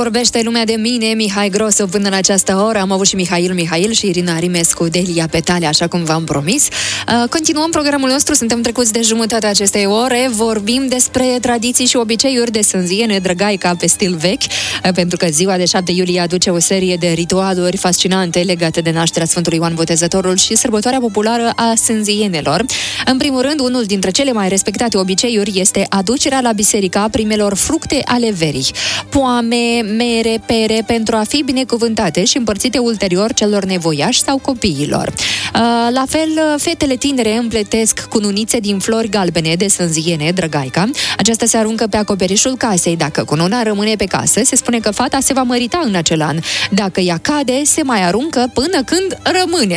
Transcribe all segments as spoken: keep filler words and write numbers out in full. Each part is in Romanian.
Vorbește lumea de mine, Mihai Grosu, până în această oră. Am avut și Mihail Mihail și Irina Rimescu, Delia Petale, așa cum v-am promis. Continuăm programul nostru, suntem trecuți de jumătatea acestei ore. Vorbim despre tradiții și obiceiuri de sânziene, drăgaica pe stil vechi, pentru că ziua de șapte iulie aduce o serie de ritualuri fascinante legate de nașterea Sfântului Ioan Botezătorul și sărbătoarea populară a sânzienelor. În primul rând, unul dintre cele mai respectate obiceiuri este aducerea la biserică a primelor fructe ale verii. Poame, mere, pere, pentru a fi binecuvântate și împărțite ulterior celor nevoiași sau copiilor. La fel, fetele tinere împletesc cununițe din flori galbene de sânziene, drăgaica. Aceasta se aruncă pe acoperișul casei. Dacă cununa rămâne pe casă, se spune că fata se va mărita în acel an. Dacă ea cade, se mai aruncă până când rămâne.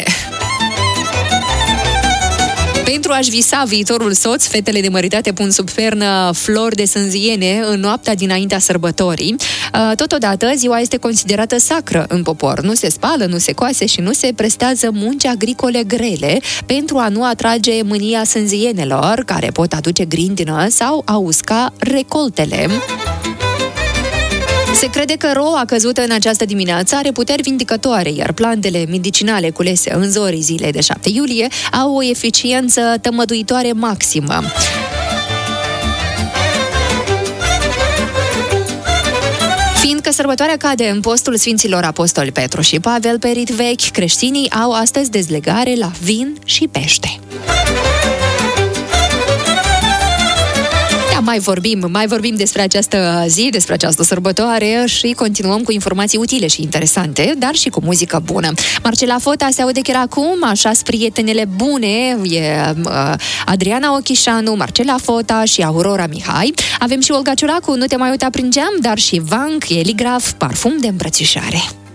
Pentru a-și visa viitorul soț, fetele de măritate pun sub pernă flori de sânziene în noaptea dinaintea sărbătorii. Totodată, ziua este considerată sacră în popor. Nu se spală, nu se coase și nu se prestează munci agricole grele pentru a nu atrage mânia sânzienelor, care pot aduce grindină sau a usca recoltele. Se crede că roa căzută în această dimineață are puteri vindicătoare, iar plantele medicinale culese în zorii zilei de șapte iulie au o eficiență tămăduitoare maximă. Fiindcă sărbătoarea cade în postul Sfinților Apostoli Petru și Pavel pe rit vechi, creștinii au astăzi dezlegare la vin și pește. Mai vorbim, mai vorbim despre această zi, despre această sărbătoare și continuăm cu informații utile și interesante, dar și cu muzică bună. Marcela Fota se aude chiar acum, așa-s prietenele bune, e uh, Adriana Ochișanu, Marcela Fota și Aurora Mihai. Avem și Olga Ciuracu, Nu te mai uita prin geam, dar și Vank, Eligraf, Parfum de îmbrățișare.